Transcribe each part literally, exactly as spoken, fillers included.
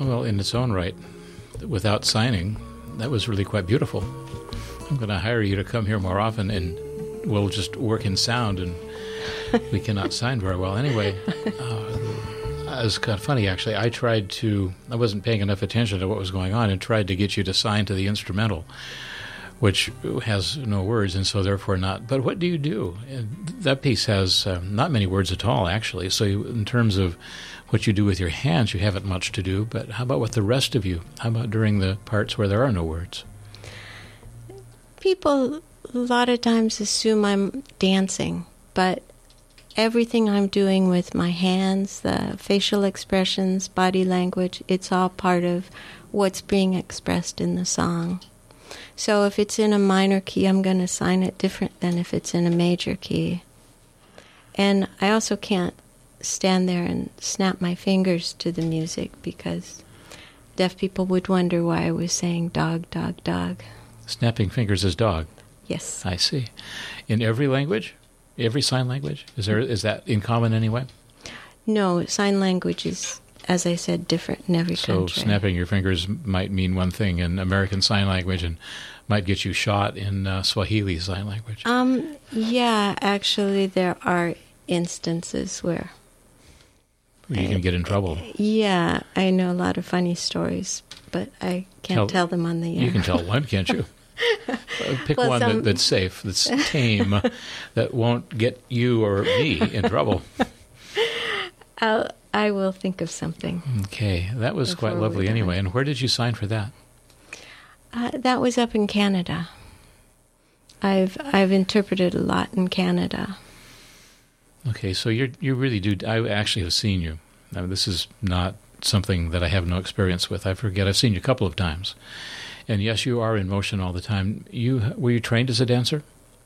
Well, in its own right, without signing, that was really quite beautiful. I'm going to hire you to come here more often, and we'll just work in sound, and we cannot sign very well. Anyway, uh, it was kind of funny, actually. I tried to, I wasn't paying enough attention to what was going on and tried to get you to sign to the instrumental, which has no words, and so therefore not. But what do you do? And that piece has uh, not many words at all, actually. So you, in terms of what you do with your hands, you haven't much to do. But how about with the rest of you? How about during the parts where there are no words? People a lot of times assume I'm dancing, but everything I'm doing with my hands, the facial expressions, body language, it's all part of what's being expressed in the song. So if it's in a minor key, I'm going to sign it different than if it's in a major key. And I also can't stand there and snap my fingers to the music because deaf people would wonder why I was saying dog, dog, dog. Snapping fingers is dog. Yes. I see. In every language? Every sign language? Is there is that in common anyway? No, sign language is, as I said, different in every so country. So snapping your fingers might mean one thing in American Sign Language and might get you shot in uh, Swahili Sign Language. Um, yeah, actually there are instances where you I, can get in trouble. Yeah, I know a lot of funny stories, but I can't tell, tell them on the air. You can tell one, can't you? Pick well, one some... that, that's safe, that's tame, that won't get you or me in trouble. I'll, I will think of something. Okay, that was quite lovely anyway. And where did you sign for that? Uh, that was up in Canada. I've I've interpreted a lot in Canada. Okay, so you you really do. I actually have seen you. Now, this is not something that I have no experience with. I forget. I've seen you a couple of times. And yes, you are in motion all the time. You were you trained as a dancer?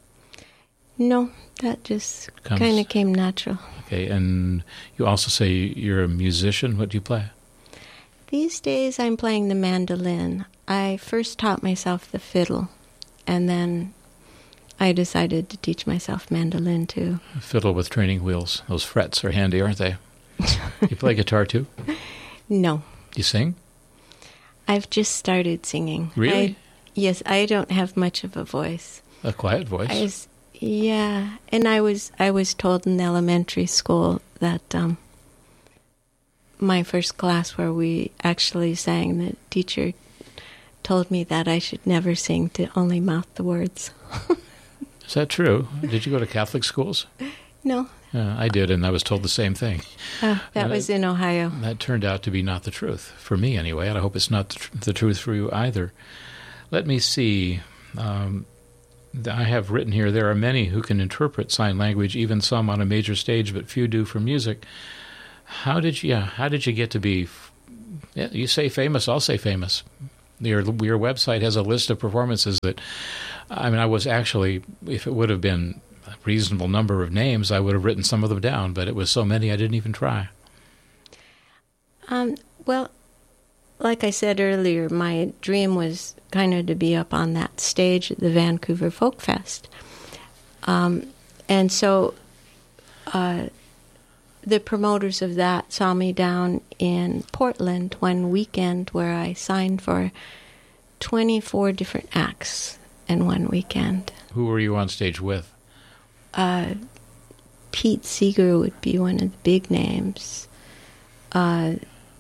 No, that just kind of came natural. Okay, and you also say you're a musician. What do you play? These days I'm playing the mandolin. I first taught myself the fiddle, and then I decided to teach myself mandolin too. A fiddle with training wheels. Those frets are handy, aren't they? You play guitar too? No. Do you sing? I've just started singing. Really? I, yes, I don't have much of a voice. A quiet voice. I was, yeah, and I was I was told in elementary school that um, my first class where we actually sang, the teacher told me that I should never sing, to only mouth the words. Is that true? Did you go to Catholic schools? No. Uh, I did, and I was told the same thing. Uh, that and was I, in Ohio. That turned out to be not the truth, for me anyway, and I hope it's not the, tr- the truth for you either. Let me see. Um, I have written here, there are many who can interpret sign language, even some on a major stage, but few do for music. How did you, yeah, how did you get to be, yeah, you say famous, I'll say famous. Your, your website has a list of performances that, I mean, I was actually, if it would have been a reasonable number of names, I would have written some of them down, but it was so many I didn't even try. Um, well, like I said earlier, my dream was kind of to be up on that stage at the Vancouver Folk Fest. Um, and so uh, the promoters of that saw me down in Portland one weekend where I signed for twenty-four different acts in one weekend. Who were you on stage with? Uh, Pete Seeger would be one of the big names. Uh,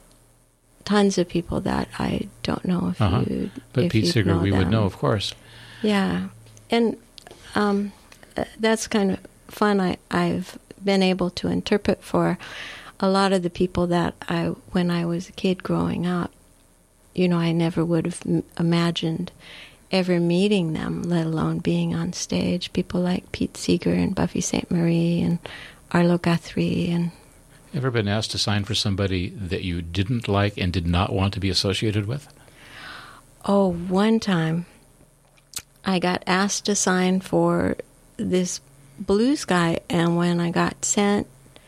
tons of people that I don't know if uh-huh. you But if Pete Seeger know we them. would know, of course. Yeah. And um, that's kind of fun. I, I've been able to interpret for a lot of the people that I, when I was a kid growing up, you know, I never would have m- imagined ever meeting them, let alone being on stage. People like Pete Seeger and Buffy Sainte Marie and Arlo Guthrie. And ever been asked to sign for somebody that you didn't like and did not want to be associated with? Oh, one time I got asked to sign for this blues guy, and when I got sent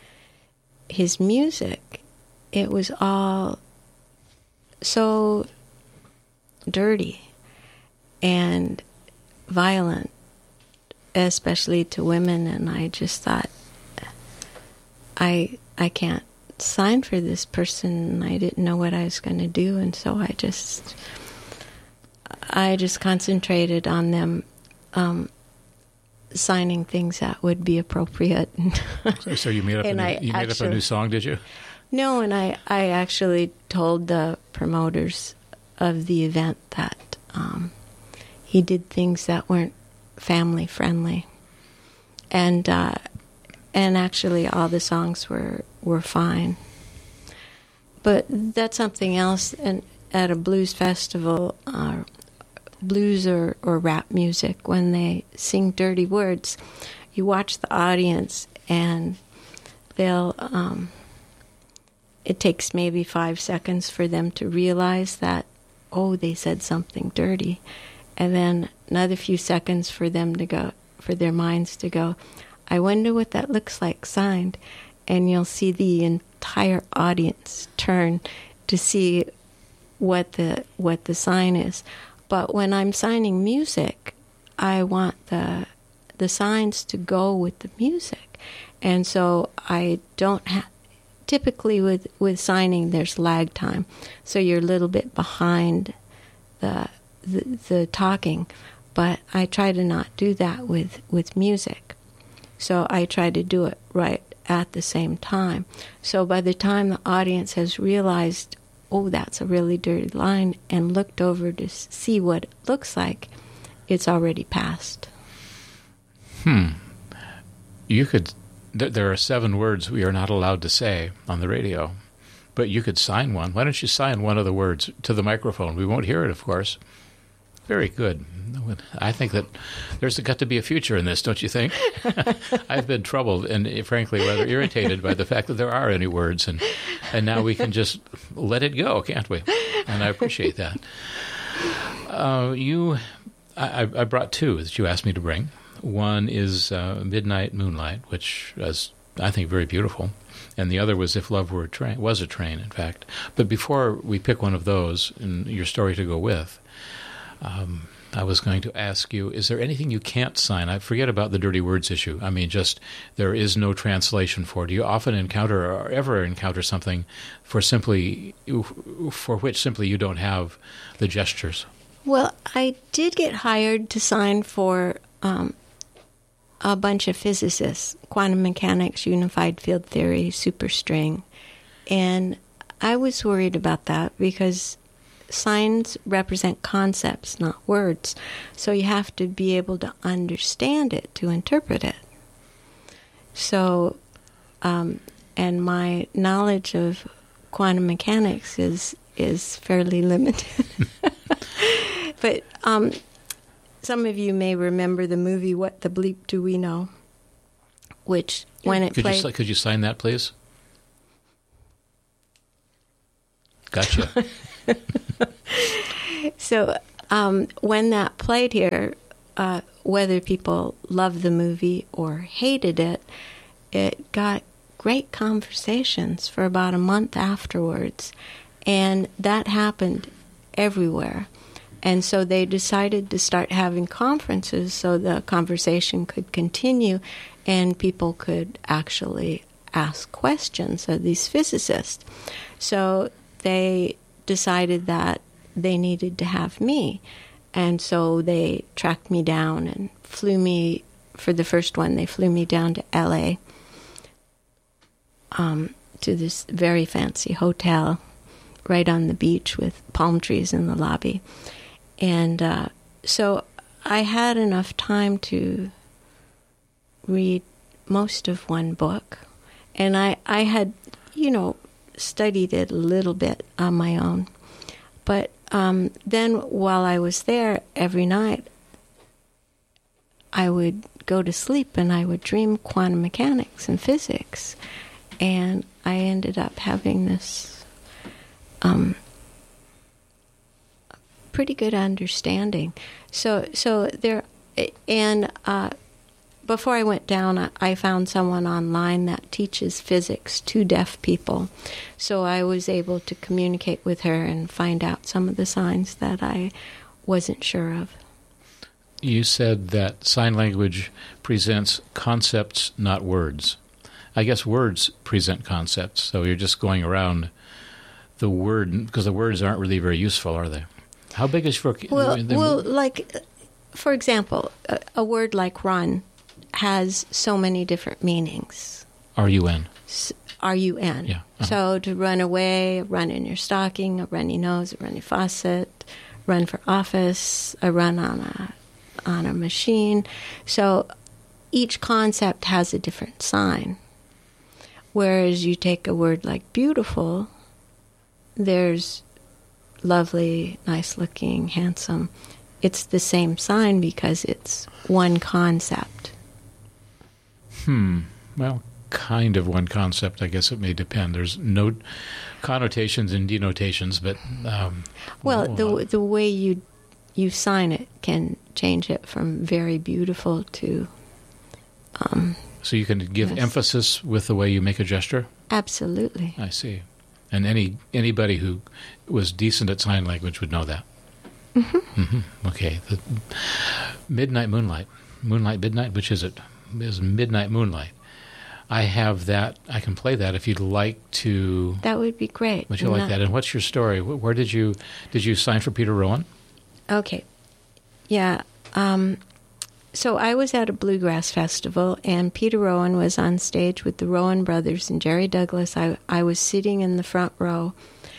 his music, it was all so dirty and violent, especially to women, and I just thought, I I can't sign for this person, and I didn't know what I was going to do, and so I just, I just concentrated on them um, signing things that would be appropriate. so, so you made up, a new, I you made actually, up a new song, did you? No, and I, I actually told the promoters of the event that um, he did things that weren't family friendly, and uh, and actually all the songs were were fine. But that's something else. And at a blues festival, uh, blues or, or rap music, when they sing dirty words, you watch the audience, and they'll. Um, it takes maybe five seconds for them to realize that, oh, they said something dirty, and then another few seconds for them to go, for their minds to go, I wonder what that looks like signed, and you'll see the entire audience turn to see what the what the sign is. But when I'm signing music, I want the the signs to go with the music, and so I don't have. Typically with, with signing, there's lag time, so you're a little bit behind the, the the talking, but I try to not do that with, with music. So I try to do it right at the same time. So by the time the audience has realized, oh, that's a really dirty line, and looked over to see what it looks like, it's already passed. Hmm. You could... There are seven words we are not allowed to say on the radio, but you could sign one. Why don't you sign one of the words to the microphone? We won't hear it, of course. Very good. I think that there's got to be a future in this, don't you think? I've been troubled and, frankly, rather irritated by the fact that there are any words, and, and now we can just let it go, can't we? And I appreciate that. Uh, you, I, I brought two that you asked me to bring. One is uh, Midnight Moonlight, which is, I think, very beautiful. And the other was If Love Were a Train, was a Train, in fact. But before we pick one of those and your story to go with, um, I was going to ask you, is there anything you can't sign? I forget about the dirty words issue. I mean, just there is no translation for it. Do you often encounter or ever encounter something for simply, for which simply you don't have the gestures? Well, I did get hired to sign for... Um, a bunch of physicists, quantum mechanics, unified field theory, superstring. And I was worried about that because signs represent concepts, not words. So you have to be able to understand it to interpret it. So, um, and my knowledge of quantum mechanics is, is fairly limited. But, um, some of you may remember the movie What the Bleep Do We Know, which when it could played... You, could you sign that, please? Gotcha. So um, when that played here, uh, whether people loved the movie or hated it, it got great conversations for about a month afterwards. And that happened everywhere. And so they decided to start having conferences so the conversation could continue and people could actually ask questions of these physicists. So they decided that they needed to have me. And so they tracked me down and flew me, for the first one, they flew me down to L A um, to this very fancy hotel right on the beach with palm trees in the lobby. And uh, so I had enough time to read most of one book. And I, I had, you know, studied it a little bit on my own. But um, then while I was there every night, I would go to sleep and I would dream quantum mechanics and physics. And I ended up having this... Um, pretty good understanding. So, so there, and uh, before I went down, I, I found someone online that teaches physics to deaf people. So I was able to communicate with her and find out some of the signs that I wasn't sure of. You said that sign language presents concepts, not words. I guess words present concepts. So you're just going around the word, because the words aren't really very useful, are they? How big is your... Well, the, well like, for example, a, a word like run has so many different meanings. R U N. R U N. Yeah. Uh-huh. So to run away, a run in your stocking, a runny nose, a runny faucet, run for office, a run on a on a machine. So each concept has a different sign. Whereas you take a word like beautiful, there's lovely, nice-looking, handsome. It's the same sign because it's one concept. Hmm. Well, kind of one concept. I guess it may depend. There's no connotations and denotations, but um, well, well, the the way you you sign it can change it from very beautiful to. Um, so you can give yes. emphasis with the way you make a gesture. Absolutely. I see. And any anybody who was decent at sign language would know that. Mm-hmm. Mm-hmm. Okay. The Midnight Moonlight. Moonlight Midnight, which is it? It is Midnight Moonlight. I have that. I can play that if you'd like to. That would be great. Would you like Not- that? And what's your story? Where did you did you sign for Peter Rowan? Okay. Yeah. Um, so I was at a bluegrass festival, and Peter Rowan was on stage with the Rowan brothers and Jerry Douglas. I, I was sitting in the front row,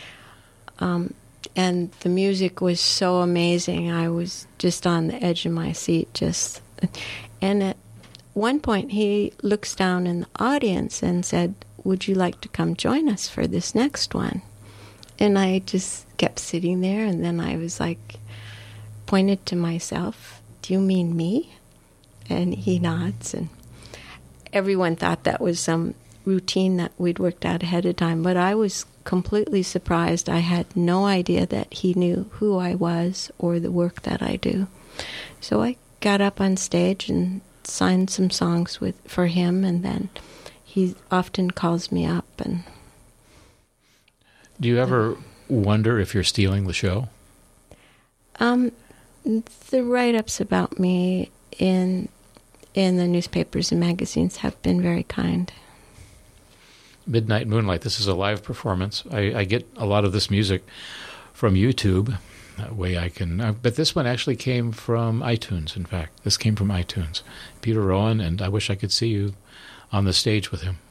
um, and the music was so amazing. I was just on the edge of my seat, just. And at one point, he looks down in the audience and said, "Would you like to come join us for this next one?" And I just kept sitting there, and then I was like, pointed to myself, "Do you mean me?" And he nods, and everyone thought that was some routine that we'd worked out ahead of time, but I was completely surprised. I had no idea that he knew who I was or the work that I do. So I got up on stage and signed some songs with for him, and then he often calls me up. And do you ever wonder if you're stealing the show? Um, the write-ups about me in in the newspapers and magazines have been very kind. Midnight Moonlight. This is a live performance. I, I get a lot of this music from YouTube. That way I can... Uh, but this one actually came from iTunes, in fact. This came from iTunes. Peter Rowan, and I wish I could see you on the stage with him.